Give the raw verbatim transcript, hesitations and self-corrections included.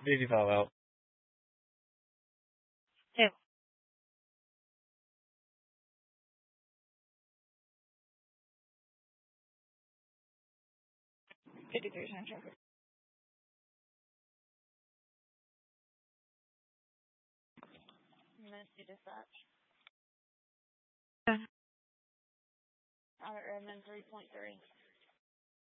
fifty-five out. Two. fifty-three Central. Misty Dispatch. Out at Redmond three point three.